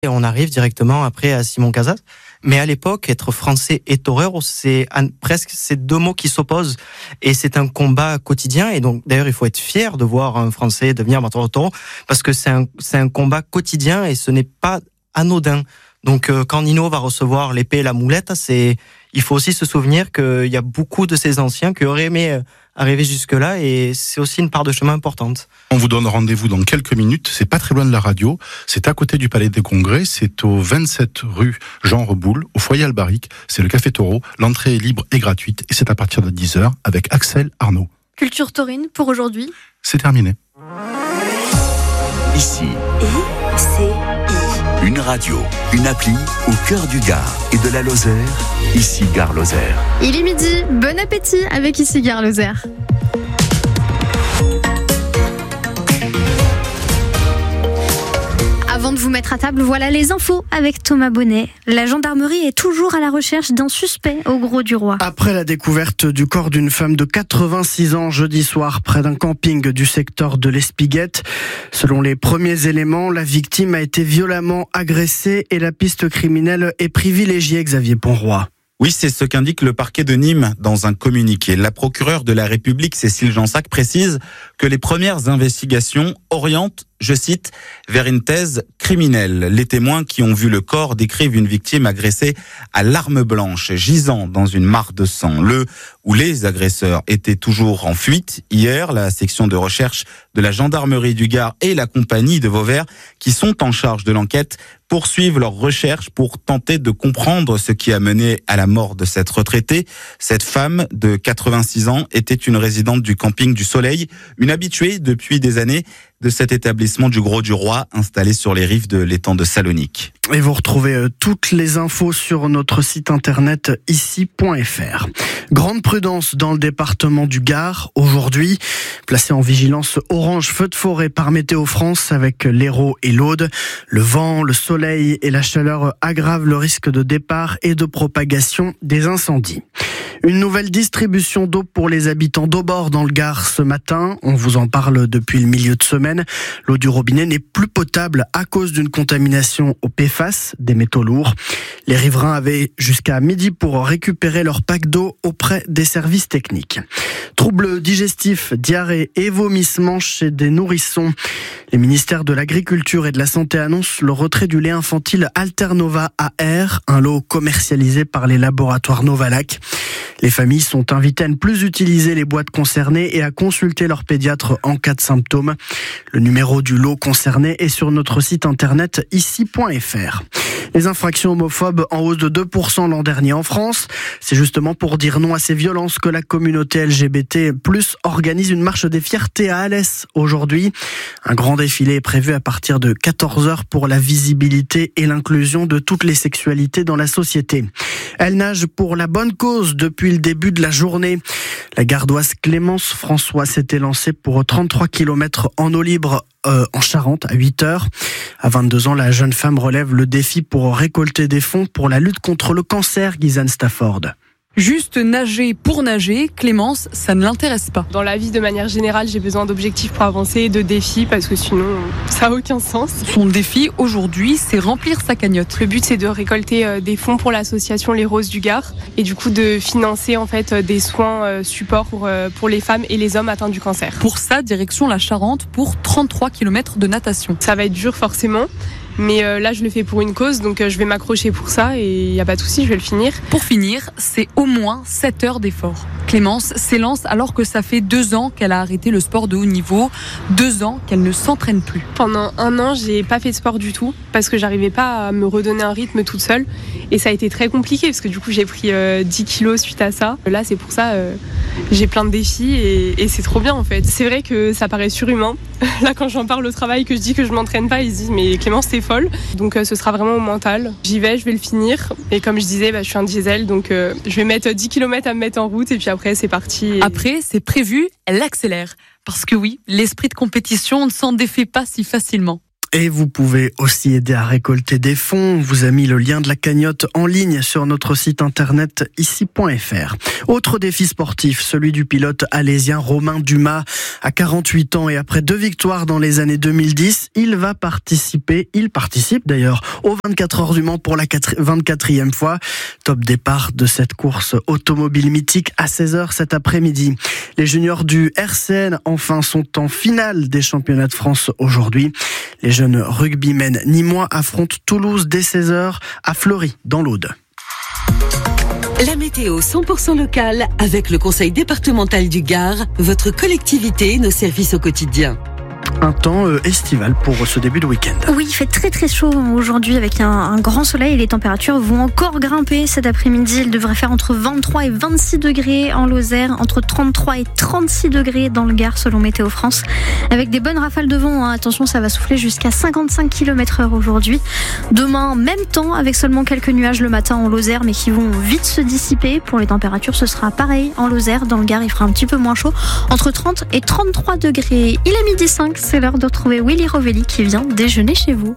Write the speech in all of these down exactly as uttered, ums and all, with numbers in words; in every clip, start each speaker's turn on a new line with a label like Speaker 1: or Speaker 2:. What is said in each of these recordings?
Speaker 1: et on arrive directement après à Simon Casas. Mais à l'époque, être français et torero, c'est un, presque ces deux mots qui s'opposent et c'est un combat quotidien. Et donc, d'ailleurs, il faut être fier de voir un Français devenir batteur de taureau parce que c'est un, c'est un combat quotidien et ce n'est pas anodin. Donc, euh, quand Nino va recevoir l'épée et la moulette, c'est, il faut aussi se souvenir qu'il y a beaucoup de ces anciens qui auraient aimé arriver jusque-là et c'est aussi une part de chemin importante.
Speaker 2: On vous donne rendez-vous dans quelques minutes, c'est pas très loin de la radio, c'est à côté du Palais des Congrès, c'est au vingt-sept rue Jean Reboul, au foyer Albaric, c'est le Café Taureau, l'entrée est libre et gratuite et c'est à partir de dix heures avec Axel Arnaud.
Speaker 3: Culture taurine pour aujourd'hui.
Speaker 2: C'est terminé.
Speaker 4: Ici,
Speaker 5: I C I.
Speaker 4: Une radio, une appli au cœur du Gard et de la Lozère. Ici Gare Lozère.
Speaker 3: Il est midi, bon appétit avec Ici Gare Lozère. Avant de vous mettre à table, voilà les infos avec Thomas Bonnet. La gendarmerie est toujours à la recherche d'un suspect au Gros du Roi.
Speaker 6: Après la découverte du corps d'une femme de quatre-vingt-six ans jeudi soir près d'un camping du secteur de l'Espiguette, selon les premiers éléments, la victime a été violemment agressée et la piste criminelle est privilégiée, Xavier Ponroy.
Speaker 7: Oui, c'est ce qu'indique le parquet de Nîmes dans un communiqué. La procureure de la République, Cécile Jansac, précise que les premières investigations orientent, je cite, vers une thèse criminelle. Les témoins qui ont vu le corps décrivent une victime agressée à l'arme blanche, gisant dans une mare de sang. Le ou les agresseurs étaient toujours en fuite. Hier, la section de recherche de la gendarmerie du Gard et la compagnie de Vauvert, qui sont en charge de l'enquête, poursuivent leurs recherches pour tenter de comprendre ce qui a mené à la mort de cette retraitée. Cette femme de quatre-vingt-six ans était une résidente du camping du Soleil, une habituée depuis des années de cet établissement du Gros du Roi installé sur les rives de l'étang de Salonique.
Speaker 6: Et vous retrouvez toutes les infos sur notre site internet ici point f r. Grande prudence dans le département du Gard aujourd'hui, placé en vigilance orange feu de forêt par Météo France avec l'Hérault et l'Aude. Le vent, le soleil et la chaleur aggravent le risque de départ et de propagation des incendies. Une nouvelle distribution d'eau pour les habitants d'Aubord dans le Gard ce matin. On vous en parle depuis le milieu de semaine. L'eau du robinet n'est plus potable à cause d'une contamination au P F A S, des métaux lourds. Les riverains avaient jusqu'à midi pour récupérer leur pack d'eau auprès des services techniques. Troubles digestifs, diarrhée et vomissements chez des nourrissons. Les ministères de l'Agriculture et de la Santé annoncent le retrait du lait infantile Alternova A R, un lot commercialisé par les laboratoires Novalac. Les familles sont invitées à ne plus utiliser les boîtes concernées et à consulter leur pédiatre en cas de symptômes. Le numéro du lot concerné est sur notre site internet ici point f r. Les infractions homophobes en hausse de deux pour cent l'an dernier en France. C'est justement pour dire non à ces violences que la communauté L G B T plus, organise une marche des fiertés à Alès aujourd'hui. Un grand défilé est prévu à partir de quatorze heures pour la visibilité et l'inclusion de toutes les sexualités dans la société. Elle nage pour la bonne cause depuis le début de la journée. La gardoise Clémence François s'était lancée pour trente-trois kilomètres en eau libre euh, en Charente à huit heures. À vingt-deux ans, la jeune femme relève le défi pour récolter des fonds pour la lutte contre le cancer, Gizane Stafford.
Speaker 8: Juste nager pour nager, Clémence, ça ne l'intéresse pas.
Speaker 9: Dans la vie, de manière générale, j'ai besoin d'objectifs pour avancer, de défis, parce que sinon, ça n'a aucun sens.
Speaker 8: Son défi, aujourd'hui, c'est remplir sa cagnotte.
Speaker 9: Le but, c'est de récolter des fonds pour l'association Les Roses du Gard, et du coup, de financer en fait des soins support pour, pour les femmes et les hommes atteints du cancer.
Speaker 8: Pour ça, direction la Charente pour trente-trois kilomètres de natation.
Speaker 9: Ça va être dur, forcément. Mais euh, là, je le fais pour une cause, donc euh, je vais m'accrocher pour ça et il n'y a pas de souci, je vais le finir.
Speaker 8: Pour finir, c'est au moins sept heures d'effort. Clémence s'élance alors que ça fait deux ans qu'elle a arrêté le sport de haut niveau, deux ans qu'elle ne s'entraîne plus.
Speaker 9: Pendant un an, j'ai pas fait de sport du tout parce que j'arrivais pas à me redonner un rythme toute seule et ça a été très compliqué parce que du coup, j'ai pris euh, dix kilos suite à ça. Là, c'est pour ça, euh, j'ai plein de défis et, et c'est trop bien en fait. C'est vrai que ça paraît surhumain. Là, quand j'en parle au travail, que je dis que je m'entraîne pas, ils se disent mais Clémence, t'es folle. Donc euh, ce sera vraiment au mental. J'y vais, je vais le finir. Et comme je disais, bah, je suis un diesel, donc euh, je vais mettre dix kilomètres à me mettre en route et puis après c'est parti. Et...
Speaker 8: Après, c'est prévu, elle accélère. Parce que oui, l'esprit de compétition ne s'en défait pas si facilement.
Speaker 6: Et vous pouvez aussi aider à récolter des fonds. On vous a mis le lien de la cagnotte en ligne sur notre site internet ici point f r. Autre défi sportif, celui du pilote alésien Romain Dumas. À quarante-huit ans et après deux victoires dans les années deux mille dix, il va participer, il participe d'ailleurs aux vingt-quatre heures du Mans pour la vingt-quatrième fois. Top départ de cette course automobile mythique à seize heures cet après-midi. Les juniors du R C N enfin sont en finale des championnats de France aujourd'hui. Les jeunes rugbymen nîmois affrontent Toulouse dès seize heures à Fleury, dans l'Aude.
Speaker 5: La météo cent pour cent locale avec le Conseil départemental du Gard, votre collectivité, nos services au quotidien.
Speaker 6: Un temps euh, estival pour ce début de week-end.
Speaker 3: Oui, il fait très très chaud aujourd'hui avec un, un grand soleil et les températures vont encore grimper cet après-midi. Il devrait faire entre vingt-trois et vingt-six degrés en Lozère, entre trente-trois et trente-six degrés dans le Gard selon Météo France. Avec des bonnes rafales de vent, hein. Attention, ça va souffler jusqu'à cinquante-cinq kilomètres heure aujourd'hui. Demain, même temps avec seulement quelques nuages le matin en Lozère mais qui vont vite se dissiper. Pour les températures, ce sera pareil en Lozère. Dans le Gard, il fera un petit peu moins chaud, entre trente et trente-trois degrés. Il est midi cinq. C'est l'heure de retrouver Willy Rovelli qui vient déjeuner chez vous.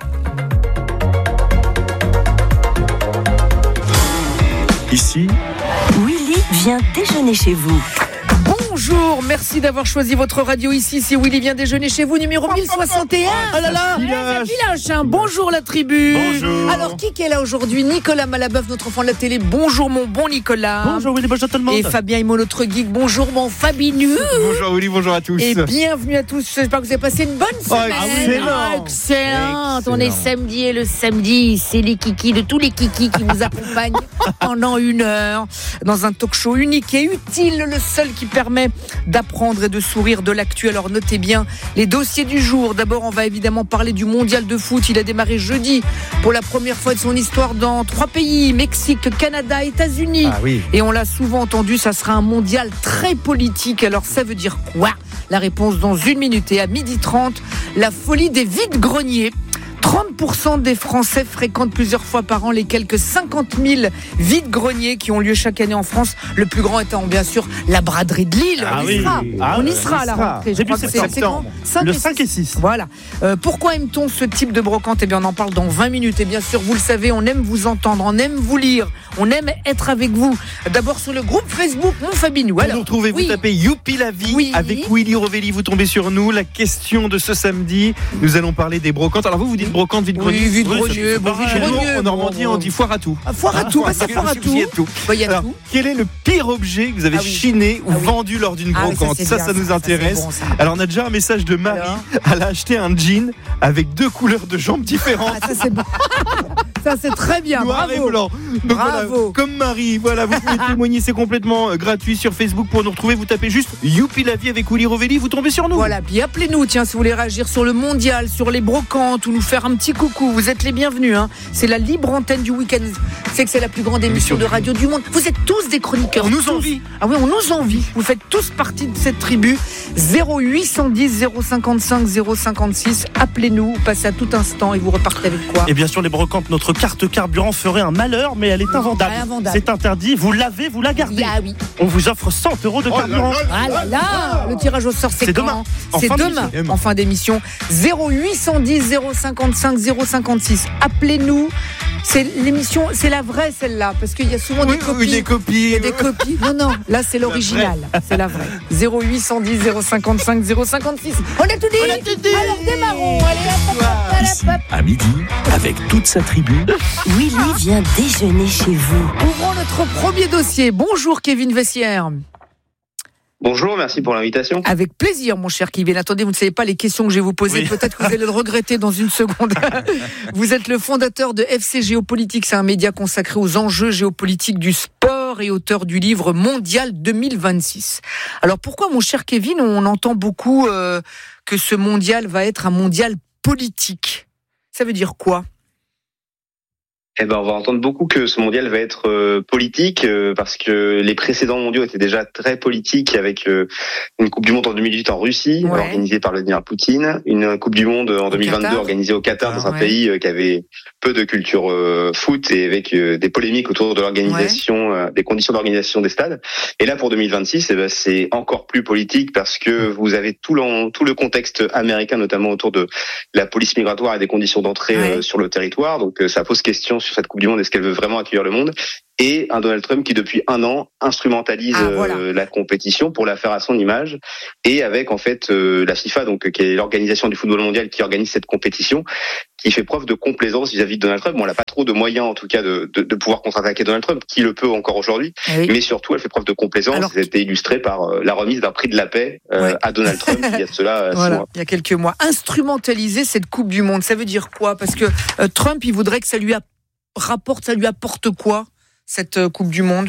Speaker 4: Ici,
Speaker 5: Willy vient déjeuner chez vous.
Speaker 10: Bonjour, merci d'avoir choisi votre radio ici. C'est Willy vient déjeuner chez vous, numéro mille soixante et un. Oh là là, c'est Village, hein. Bonjour la tribu.
Speaker 2: Bonjour.
Speaker 10: Alors, qui est là aujourd'hui? Nicolas Malabeuf, notre enfant de la télé. Bonjour mon bon Nicolas.
Speaker 1: Bonjour Willy, bonjour tout le monde.
Speaker 10: Et Fabien Immo, notre geek. Bonjour mon Fabinu.
Speaker 2: Bonjour Willy, bonjour à tous.
Speaker 10: Et bienvenue à tous. J'espère que vous avez passé une bonne semaine.
Speaker 2: Oh, excellent.
Speaker 10: Excellente. On est samedi et le samedi, c'est les kikis de tous les kikis qui vous accompagnent pendant une heure dans un talk show unique et utile, le seul qui permet d'apprendre et de sourire de l'actu. Alors notez bien les dossiers du jour. D'abord, on va évidemment parler du mondial de foot. Il a démarré jeudi pour la première fois de son histoire dans trois pays, Mexique, Canada, États-Unis.
Speaker 1: Ah oui.
Speaker 10: Et on l'a souvent entendu, ça sera un mondial très politique. Alors ça veut dire quoi? La réponse dans une minute. Et à midi trente, la folie des vides-greniers. trente pour cent des Français fréquentent plusieurs fois par an les quelques cinquante mille vides-greniers qui ont lieu chaque année en France. Le plus grand étant bien sûr la braderie de Lille.
Speaker 1: Ah
Speaker 10: on y
Speaker 1: oui.
Speaker 10: sera.
Speaker 1: Ah,
Speaker 10: on y
Speaker 1: on
Speaker 10: sera à la rentrée. Je crois que c'est, c'est quand
Speaker 1: Le cinq et six.
Speaker 10: Voilà. Euh, pourquoi aime-t-on ce type de brocante? Eh bien, on en parle dans vingt minutes. Et bien sûr, vous le savez, on aime vous entendre, on aime vous lire, on aime être avec vous. D'abord sur le groupe Facebook Mon Fabinou.
Speaker 11: Pour nous retrouver,
Speaker 10: oui.
Speaker 11: vous tapez Youpi la vie
Speaker 10: Oui.
Speaker 11: avec Willy Rovelli. Vous tombez sur nous. La question de ce samedi, nous allons parler des brocantes. Alors vous, vous dites brocante, vide-grenier.
Speaker 10: Oui, vide-grenier. Bon,
Speaker 11: Chez nous,
Speaker 10: vide-grenier.
Speaker 11: en Normandie, on dit foire à tout.
Speaker 10: Ah, foire à tout, bah, c'est foire à tout.
Speaker 11: Il y a tout.
Speaker 10: Bah, il y a
Speaker 11: Alors,
Speaker 10: tout.
Speaker 11: quel est le pire objet que vous avez
Speaker 10: Ah oui.
Speaker 11: chiné ou
Speaker 10: Ah oui.
Speaker 11: vendu lors d'une
Speaker 10: Ah oui,
Speaker 11: brocante?
Speaker 10: ça, c'est
Speaker 11: Ça,
Speaker 10: bien,
Speaker 11: ça nous
Speaker 10: ça, ça,
Speaker 11: intéresse.
Speaker 10: c'est bon, ça.
Speaker 11: Alors on a déjà un message de Marie.
Speaker 10: Alors
Speaker 11: Elle a acheté un jean avec deux couleurs de jambes différentes.
Speaker 10: Ah, ça, c'est bon. Ça, c'est très bien.
Speaker 11: Noir
Speaker 10: Bravo.
Speaker 11: et blanc. Donc
Speaker 10: Bravo.
Speaker 11: voilà, comme Marie, voilà, vous pouvez témoigner, c'est complètement euh, gratuit sur Facebook. Pour nous retrouver, vous tapez juste Youpi la vie avec Willy Rovelli, vous tombez sur nous.
Speaker 10: Voilà, puis appelez-nous, tiens, si vous voulez réagir sur le mondial, sur les brocantes ou nous faire un petit coucou, vous êtes les bienvenus. Hein. C'est la libre antenne du week-end. C'est que c'est la plus grande émission de radio du monde. Vous êtes tous des chroniqueurs.
Speaker 11: On nous
Speaker 10: tous.
Speaker 11: envie.
Speaker 10: Ah oui, on nous envie. Vous faites tous partie de cette tribu. zéro huit cent dix zéro cinquante-cinq zéro cinquante-six. Appelez-nous, passez à tout instant et vous repartez avec quoi?
Speaker 1: Et bien sûr, les brocantes, notre carte carburant ferait un malheur, mais elle est invendable.
Speaker 10: Ah, invendable.
Speaker 1: C'est interdit, vous l'avez, vous la gardez.
Speaker 10: Ah oui.
Speaker 1: On vous offre cent euros de carburant.
Speaker 10: Ah là là, le tirage au sort c'est,
Speaker 1: C'est
Speaker 10: quand
Speaker 1: demain. En
Speaker 10: C'est
Speaker 1: fin
Speaker 10: demain,
Speaker 1: d'émission.
Speaker 10: en fin d'émission. zéro huit cent dix zéro cinquante-cinq zéro cinquante-six. Appelez-nous. C'est l'émission, c'est la vraie celle-là, parce qu'il y a souvent
Speaker 11: Oui,
Speaker 10: des copies.
Speaker 11: oui, des copies.
Speaker 10: Il y a des copies. Non, non, là c'est l'original. C'est la vraie. zéro huit cent dix zéro cinquante-cinq zéro cinquante-six. On a tout dit.
Speaker 11: On a tout dit.
Speaker 10: Alors démarrons. Allez, hop, hop, hop,
Speaker 4: ici,
Speaker 10: hop, hop.
Speaker 4: à midi, avec toute sa tribu.
Speaker 5: Willy vient déjeuner chez vous.
Speaker 10: Ouvrons notre premier dossier. Bonjour Kevin Vessière.
Speaker 12: Bonjour, merci pour l'invitation.
Speaker 10: Avec plaisir, mon cher Kevin. Attendez, vous ne savez pas les questions que je vais vous poser.
Speaker 11: Oui.
Speaker 10: Peut-être que vous allez le regretter dans une seconde. Vous êtes le fondateur de F C Géopolitique. C'est un média consacré aux enjeux géopolitiques du sport et auteur du livre Mondial deux mille vingt-six. Alors pourquoi, mon cher Kevin, on entend beaucoup euh, que ce mondial va être un mondial politique? Ça veut dire quoi?
Speaker 12: Eh ben, on va entendre beaucoup que ce mondial va être euh, politique euh, parce que les précédents mondiaux étaient déjà très politiques avec euh, une Coupe du Monde en deux mille dix-huit en Russie, ouais. organisée par Vladimir Poutine, une Coupe du Monde en au deux mille vingt-deux Qatar. organisée au Qatar, ah, dans un ouais. pays euh, qui avait peu de culture euh, foot et avec euh, des polémiques autour de l'organisation, ouais. euh, des conditions d'organisation des stades. Et là, pour deux mille vingt-six, eh ben, c'est encore plus politique parce que vous avez tout le, tout le contexte américain, notamment autour de la police migratoire et des conditions d'entrée ouais. euh, sur le territoire. Donc, euh, ça pose question sur cette Coupe du Monde, est-ce qu'elle veut vraiment accueillir le monde, et un Donald Trump qui depuis un an instrumentalise ah, voilà. euh, la compétition pour la faire à son image, et avec en fait euh, la FIFA, donc qui est l'organisation du football mondial qui organise cette compétition, qui fait preuve de complaisance vis-à-vis de Donald Trump. Bon, elle n'a pas trop de moyens en tout cas de, de, de pouvoir contre-attaquer Donald Trump, qui le peut encore aujourd'hui, oui. mais surtout elle fait preuve de complaisance. Alors... Ça a été illustré par euh, la remise d'un prix de la paix euh, ouais. à Donald Trump il y a de cela euh,
Speaker 10: voilà. six mois. Il y a quelques mois. Instrumentaliser cette Coupe du Monde, ça veut dire quoi? Parce que euh, Trump, il voudrait que ça lui apporte, ça lui apporte quoi, cette euh, Coupe du Monde?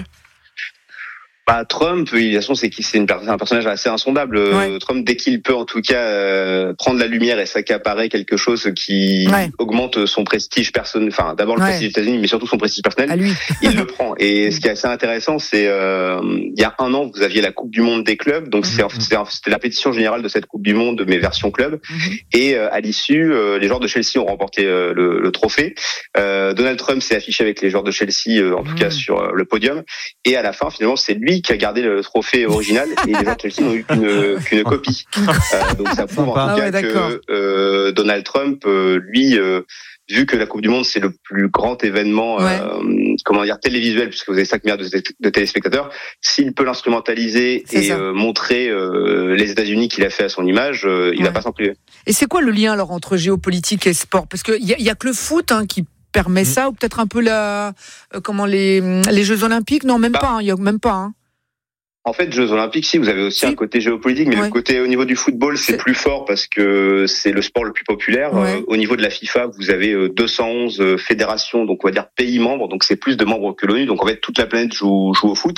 Speaker 12: Bah, Trump, de toute façon, c'est, c'est une, un personnage assez insondable. Ouais. Trump, dès qu'il peut, en tout cas, euh, prendre la lumière et s'accaparer quelque chose qui ouais. augmente son prestige personnel, enfin, d'abord le ouais. prestige des États-Unis, mais surtout son prestige personnel, à lui. Il le prend. Et ce qui est assez intéressant, c'est, euh, il y a un an, vous aviez la Coupe du Monde des clubs, donc mm-hmm. c'est, c'était la pétition générale de cette Coupe du Monde, mais version club. Mm-hmm. Et euh, à l'issue, euh, les joueurs de Chelsea ont remporté euh, le, le trophée. Euh, Donald Trump s'est affiché avec les joueurs de Chelsea, euh, en tout mm-hmm. cas sur euh, le podium. Et à la fin, finalement, c'est lui qui a gardé le trophée original et les joueurs de Chelsea n'ont eu qu'une, qu'une copie. Euh, donc ça prouve en tout ah cas ouais, que euh, Donald Trump, euh, lui, euh, vu que la Coupe du Monde c'est le plus grand événement, ouais. euh, comment dire, télévisuel, puisque vous avez cinq milliards de, de téléspectateurs, s'il peut l'instrumentaliser c'est et euh, montrer euh, les États-Unis qu'il a fait à son image, euh, il ouais. va pas s'en priver.
Speaker 10: Et c'est quoi le lien alors entre géopolitique et sport? Parce que il y, y a que le foot hein, qui permet mmh. ça, ou peut-être un peu la, euh, comment les les Jeux Olympiques? Non, même bah. pas. Il hein, y a même pas. Hein.
Speaker 12: En fait, Jeux Olympiques, si, vous avez aussi si. un côté géopolitique, mais ouais. le côté au niveau du football, c'est, c'est plus fort parce que c'est le sport le plus populaire. Ouais. Euh, au niveau de la FIFA, vous avez deux cent onze fédérations, donc on va dire pays membres, donc c'est plus de membres que l'ONU. Donc en fait, toute la planète joue, joue au foot.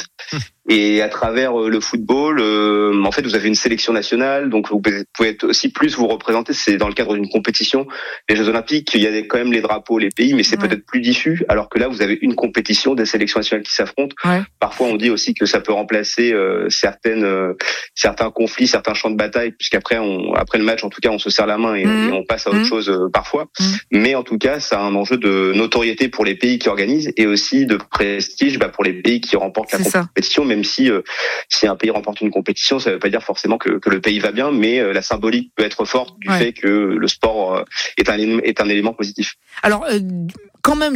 Speaker 12: Et à travers le football, euh, en fait, vous avez une sélection nationale, donc vous pouvez être aussi plus vous représenter. C'est dans le cadre d'une compétition. Les Jeux Olympiques, il y a quand même les drapeaux, les pays, mais c'est ouais. peut-être plus diffus. Alors que là, vous avez une compétition, des sélections nationales qui s'affrontent. Ouais. Parfois, on dit aussi que ça peut remplacer euh, certaines, euh, certains conflits, certains champs de bataille, puisqu'après, on, après le match, en tout cas, on se serre la main et, mmh. et on passe à autre mmh. chose euh, parfois. Mmh. Mais en tout cas, ça a un enjeu de notoriété pour les pays qui organisent et aussi de prestige bah, pour les pays qui remportent la c'est compétition. Ça. Même si euh, si un pays remporte une compétition, ça ne veut pas dire forcément que, que le pays va bien, mais euh, la symbolique peut être forte du ouais. fait que le sport euh, est un est un élément positif.
Speaker 10: Alors euh, quand même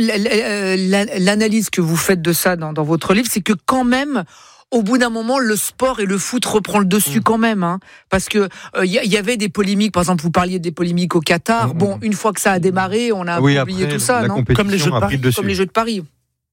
Speaker 10: l'analyse que vous faites de ça dans, dans votre livre, c'est que quand même au bout d'un moment, le sport et le foot reprend le dessus mmh. quand même, hein, parce que il euh, y, y avait des polémiques. Par exemple, vous parliez des polémiques au Qatar. Mmh. Bon, une fois que ça a démarré, on a oui, oublié après, tout ça, non?
Speaker 11: Comme les Jeux de Paris.
Speaker 10: Comme les Jeux de Paris.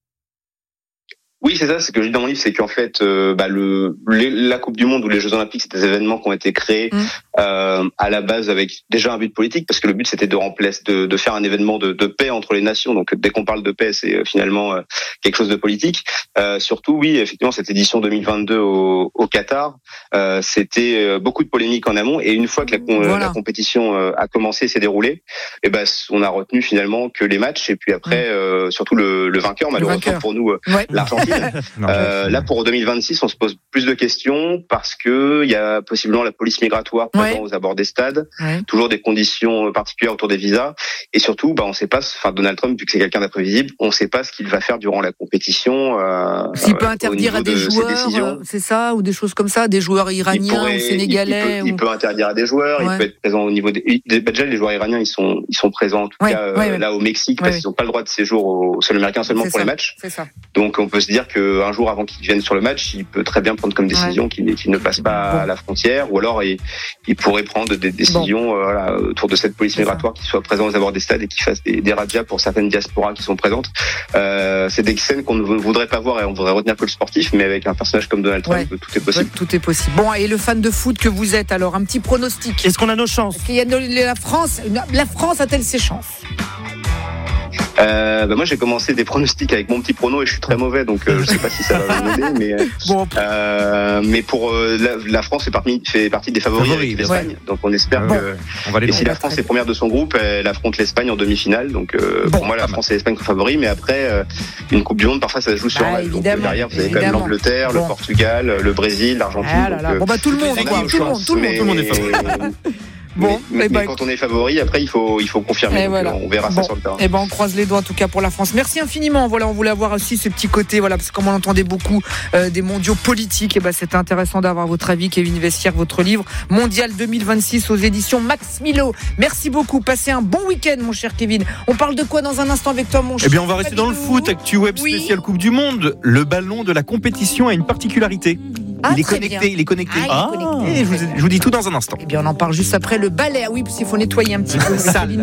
Speaker 12: Oui, c'est ça, c'est ce que je dis dans mon livre, c'est qu'en fait, euh, bah, le, les, la Coupe du Monde ou les Jeux Olympiques, c'est des événements qui ont été créés mmh. euh, à la base avec déjà un but politique, parce que le but c'était de remplacer, de, de faire un événement de, de paix entre les nations. Donc dès qu'on parle de paix, c'est euh, finalement euh, quelque chose de politique. Euh, surtout, oui, effectivement, cette édition deux mille vingt-deux au, au Qatar, euh, c'était euh, beaucoup de polémiques en amont, et une fois que la, voilà. la compétition euh, a commencé et s'est déroulée, et ben on a retenu finalement que les matchs, et puis après, mmh. euh, surtout le, le vainqueur, malheureusement le vainqueur. pour nous, euh, ouais. l'Argentine. non, euh, là, pour deux mille vingt-six, on se pose plus de questions parce que il y a possiblement la police migratoire présente ouais. aux abords des stades, ouais. toujours des conditions particulières autour des visas, et surtout, bah, on sait pas, enfin Donald Trump, vu que c'est quelqu'un d'imprévisible, on sait pas ce qu'il va faire durant la compétition. Euh,
Speaker 10: S'il peut interdire à des joueurs, c'est ça, ou des choses comme ça, des joueurs iraniens pourrait, ou sénégalais.
Speaker 12: Il, il, peut,
Speaker 10: ou...
Speaker 12: il peut interdire à des joueurs, ouais. il peut être présent au niveau des. Déjà, les joueurs iraniens, ils sont, ils sont présents en tout ouais, cas ouais, euh, là au Mexique ouais, parce qu'ils n'ont pas le droit de séjour au sol américain seulement c'est pour ça, les matchs.
Speaker 10: C'est ça.
Speaker 12: Donc, on peut se dire que un jour avant qu'il vienne sur le match, il peut très bien prendre comme décision ouais. qu'il, qu'il ne passe pas bon. à la frontière, ou alors il, il pourrait prendre des décisions bon. euh, voilà, autour de cette police migratoire qui soit présente aux abords des stades et qui fasse des, des radias pour certaines diasporas qui sont présentes. Euh, c'est des scènes qu'on ne voudrait pas voir et on voudrait retenir que le sportif, mais avec un personnage comme Donald Trump, ouais. tout est possible.
Speaker 10: Ouais, tout est possible. Bon, et le fan de foot que vous êtes, alors un petit pronostic.
Speaker 11: Est-ce qu'on a nos chances?
Speaker 10: Est-ce qu'il y a la France, la France a-t-elle ses chances?
Speaker 12: Euh, bah moi j'ai commencé des pronostics avec mon petit prono et je suis très mauvais, donc euh, je sais pas si ça va m'aider, mais
Speaker 10: bon.
Speaker 12: euh, mais pour euh, la, la France fait partie fait partie des favoris
Speaker 11: Favori,
Speaker 12: avec l'Espagne,
Speaker 10: ouais.
Speaker 12: donc on espère
Speaker 11: bon.
Speaker 12: que
Speaker 11: On va les
Speaker 12: et si la France est première de son groupe, elle affronte l'Espagne en demi-finale, donc euh,
Speaker 10: Bon.
Speaker 12: pour moi la France et l'Espagne sont favoris, mais après euh, une Coupe du Monde parfois ça se joue sur
Speaker 10: Bah,
Speaker 12: un match, donc
Speaker 10: évidemment,
Speaker 12: derrière vous avez quand même
Speaker 10: évidemment.
Speaker 12: l'Angleterre,
Speaker 10: Bon.
Speaker 12: le Portugal, le Brésil, l'Argentine.
Speaker 10: Ah là
Speaker 12: donc,
Speaker 10: là.
Speaker 12: euh,
Speaker 10: Bon bah tout le monde,
Speaker 12: on a
Speaker 10: quoi.
Speaker 12: une
Speaker 10: Tout le monde,
Speaker 12: chance,
Speaker 10: tout le monde,
Speaker 12: mais-
Speaker 10: tout le monde est
Speaker 11: favori.
Speaker 10: Bon,
Speaker 12: mais,
Speaker 10: eh
Speaker 12: mais
Speaker 10: ben,
Speaker 12: quand on est favori, après il faut il faut confirmer.
Speaker 10: Et
Speaker 12: donc,
Speaker 10: voilà.
Speaker 12: euh, on verra
Speaker 10: Bon.
Speaker 12: ça sur le terrain.
Speaker 10: Eh ben, on croise les doigts en tout cas pour la France. Merci infiniment. Voilà, on voulait avoir aussi ce petit côté, voilà, parce que comme on entendait beaucoup euh, des mondiaux politiques, et ben c'était intéressant d'avoir votre avis, Kevin Vestiaire, votre livre Mondial deux mille vingt-six aux éditions Max Milo. Merci beaucoup. Passez un bon week-end, mon cher Kevin. On parle de quoi dans un instant avec toi, mon cher?
Speaker 11: Eh bien, on va rester dans le foot. Actu Web
Speaker 10: Oui.
Speaker 11: spécial Coupe du Monde. Le ballon de la compétition a une particularité.
Speaker 10: Ah,
Speaker 11: il est
Speaker 10: très
Speaker 11: connecté,
Speaker 10: bien.
Speaker 11: il est connecté.
Speaker 10: Ah, il est connecté.
Speaker 11: Et je vous, je vous dis tout dans un instant.
Speaker 10: Eh bien, on en parle juste après le balai. Ah oui, parce qu'il faut nettoyer un petit peu.
Speaker 11: Sale.